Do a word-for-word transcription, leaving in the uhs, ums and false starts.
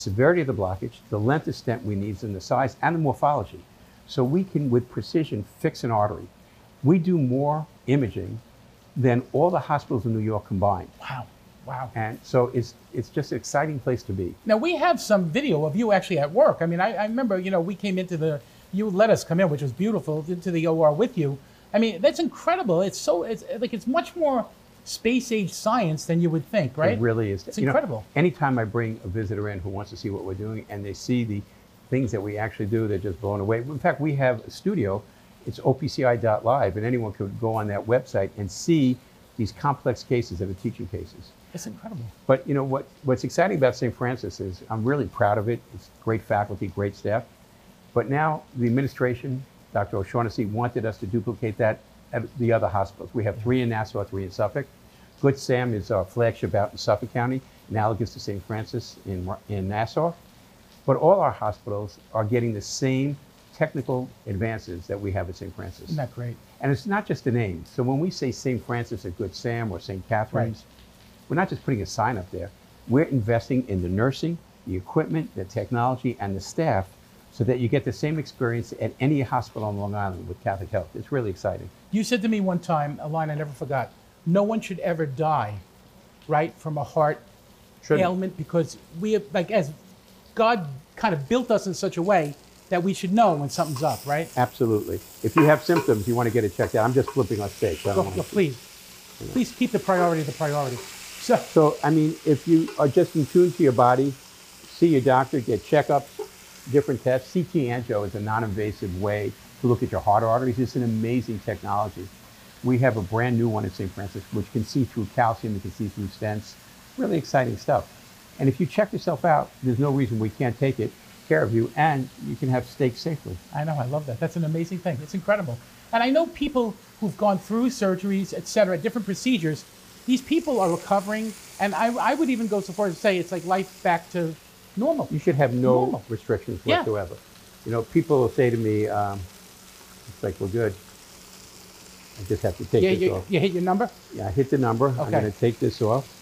severity of the blockage, the length of stent we need, and the size and the morphology. So we can, with precision, fix an artery. We do more imaging than all the hospitals in New York combined. Wow, wow. And so it's it's just an exciting place to be. Now we have some video of you actually at work. I mean, I, I remember, you know, we came into the, you let us come in, which was beautiful, into the O R with you. I mean, that's incredible. It's so, it's like, it's much more space age science than you would think, right? It really is. It's You know, incredible. anytime I bring a visitor in who wants to see what we're doing and they see the things that we actually do, they're just blown away. In fact, we have a studio. It's O P C I dot live, and anyone could go on that website and see these complex cases that are teaching cases. It's incredible. But you know what? What's exciting about Saint Francis is I'm really proud of it. It's great faculty, great staff. But now the administration, Doctor O'Shaughnessy, wanted us to duplicate that at the other hospitals. We have three in Nassau, three in Suffolk. Good Sam is our flagship out in Suffolk County, analogous to Saint Francis in, in Nassau. But all our hospitals are getting the same technical advances that we have at Saint Francis. Isn't that great? And it's not just a name. So when we say Saint Francis at Good Sam or Saint Catherine's, Right. we're not just putting a sign up there. We're investing in the nursing, the equipment, the technology, and the staff so that you get the same experience at any hospital on Long Island with Catholic Health. It's really exciting. You said to me one time, a line I never forgot, no one should ever die, right, from a heart Shouldn't. ailment, because we, like, as God kind of built us in such a way that we should know when something's up, right? Absolutely. If you have symptoms, you want to get it checked out. I'm just flipping on stage. So I Go, don't go, want to- please, please keep the priority the priority. So, So, I mean, if you are just in tune to your body, see your doctor, get checkups, different tests. C T angio is a non-invasive way to look at your heart arteries. It's an amazing technology. We have a brand new one at Saint Francis, which can see through calcium, it can see through stents. Really exciting stuff. And if you check yourself out, there's no reason we can't take it care of you, and you can have steak safely. I know, I love that. That's an amazing thing. It's incredible. And I know people who've gone through surgeries, et cetera, different procedures, these people are recovering, and I, I would even go so far as to say it's like life back to normal. You should have no Normal. restrictions Yeah. whatsoever. You know, people will say to me, um, it's like, we're good. I just have to take Yeah, this you, off. you hit your number? Yeah, I hit the number. I'm Okay. going to take this off.